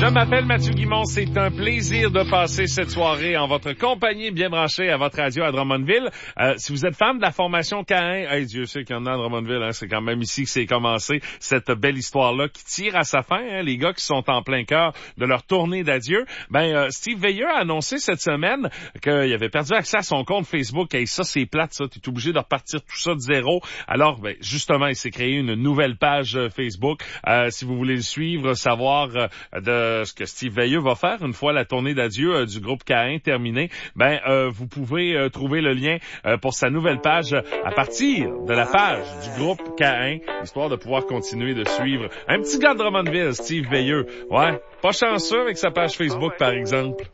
Je m'appelle Mathieu Guimond. C'est un plaisir de passer cette soirée en votre compagnie, bien branchée à votre radio à Drummondville. Si vous êtes fan de la formation Caïn, hey, Dieu sait qu'il y en a à Drummondville, hein, c'est quand même ici que c'est commencé, cette belle histoire-là qui tire à sa fin, hein, les gars qui sont en plein cœur de leur tournée d'adieu. Steve Veilleux a annoncé cette semaine qu'il avait perdu accès à son compte Facebook. Et ça, c'est plate, ça. T'es obligé de repartir tout ça de zéro. Alors, justement, il s'est créé une nouvelle page Facebook. Si vous voulez le suivre, savoir de ce que Steve Veilleux va faire une fois la tournée d'adieu du groupe Caïn terminée, vous pouvez trouver le lien pour sa nouvelle page à partir de la page du groupe Caïn, histoire de pouvoir continuer de suivre un petit gars de Drummondville, Steve Veilleux. Ouais, pas chanceux avec sa page Facebook, par exemple.